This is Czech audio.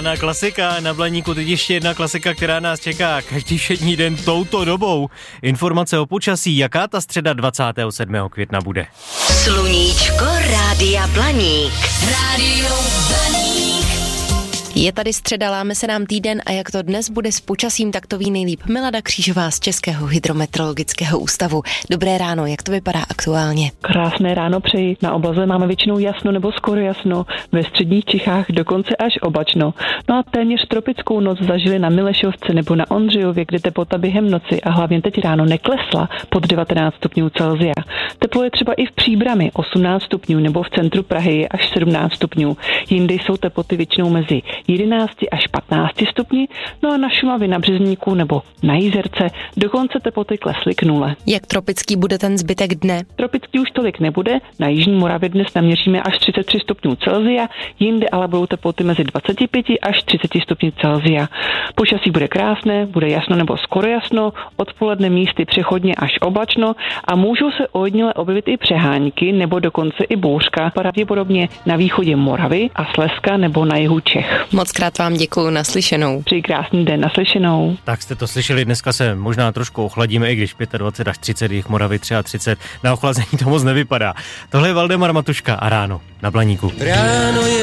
Rána klasika, na Blaníku teď ještě jedna klasika, která nás čeká každý všední den touto dobou. Informace o počasí, jaká ta středa 27. května bude. Sluníčko Rádia Blaník. Rádio Blaník. Je tady středa, láme se nám týden a jak to dnes bude s počasím, tak to ví nejlíp Milada Křížová z Českého hydrometeorologického ústavu. Dobré ráno, jak to vypadá aktuálně? Krásné ráno přeji. Na obloze máme většinou jasno nebo skoro jasno, ve středních Čechách dokonce až oblačno. No a téměř tropickou noc zažili na Milešovce nebo na Ondřejově, kde teplota během noci a hlavně teď ráno neklesla pod 19 stupňů Celsia. Teplo je třeba i v Příbrami 18 stupňů nebo v centru Prahy je až 17 stupňů. Jinde jsou teploty většinou mezi 11 až 15 stupni, no a na Šumavě, na Březníku nebo na Jizerce dokonce teploty klesly k nule. Jak tropický bude ten zbytek dne? Tropický už tolik nebude, na jižní Moravě dnes naměříme až 33 stupňů Celsia, jinde ale budou teploty mezi 25 až 30 stupni Celsia. Počasí bude krásné, bude jasno nebo skoro jasno, odpoledne místy přechodně až oblačno a můžou se ojediněle objevit i přehánky nebo dokonce i bouřka, pravděpodobně na východě Moravy a Slezska nebo na jihu Čech. Mockrát vám děkuju, naslyšenou. Přeji krásný den, naslyšenou. Tak jste to slyšeli, dneska se možná trošku ochladíme, i když 25 až 30, jich Moravy 33, na ochlazení to moc nevypadá. Tohle je Valdemar Matuška a ráno na Blaníku. Ráno je